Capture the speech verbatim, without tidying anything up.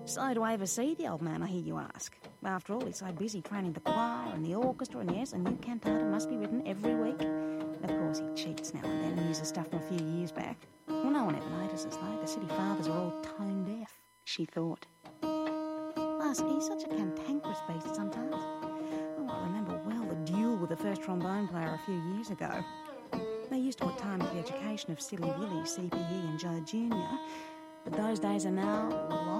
So do I ever see the old man, I hear you ask? After all, he's so busy training the choir and the orchestra, and yes, a new cantata must be written every week. Of course, he cheats now and then and uses stuff from a few years back. Well, no one ever notices, though. The city fathers are all tone deaf, she thought. Plus, he's such a cantankerous beast sometimes. Oh, I remember well the duel with the first trombone player a few years ago. They used to put time into the education of Silly Willy, C P E and Joe Junior, but those days are now long